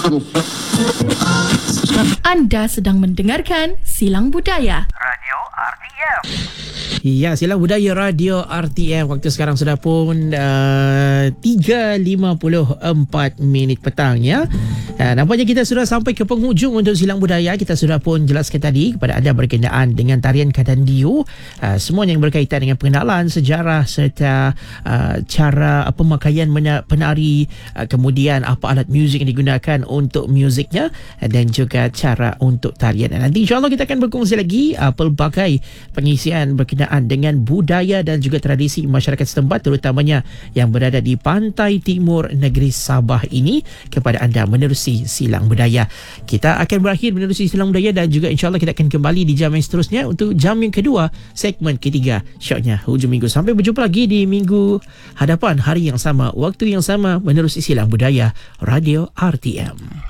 Anda sedang mendengarkan Silang Budaya Radio RTM. Ya, Silang Budaya Radio RTM. Waktu sekarang sudah pun 3.54 minit petang ya. Nampaknya kita sudah sampai ke penghujung untuk Silang Budaya. Kita sudah pun jelaskan tadi kepada anda berkenaan dengan tarian Kadandiu, semuanya yang berkaitan dengan pengenalan, sejarah serta cara pemakaian penari, kemudian apa alat muzik yang digunakan untuk muziknya dan juga cara untuk tarian. Nanti insyaAllah kita akan berkongsi lagi pelbagai pengisian berkenaan dengan budaya dan juga tradisi masyarakat setempat, terutamanya yang berada di pantai timur negeri Sabah ini, kepada anda menerusi Silang Budaya. Kita akan berakhir menerusi Silang Budaya dan juga insyaAllah kita akan kembali di jam yang seterusnya untuk jam yang kedua, segmen ketiga syoknya hujung minggu. Sampai berjumpa lagi di minggu hadapan, hari yang sama, waktu yang sama, menerusi Silang Budaya Radio RTM.